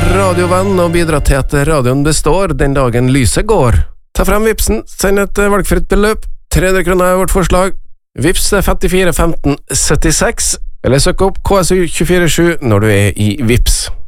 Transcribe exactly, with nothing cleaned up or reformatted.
radiovenn og bidra til at radioen består den dagen lyset går. Ta frem Vipsen, send et valgfritt beløp, tre hundre kroner er vårt forslag. Vips er femtifire femten syttiseks, eller søk opp K S U to fire sju når du er i Vips.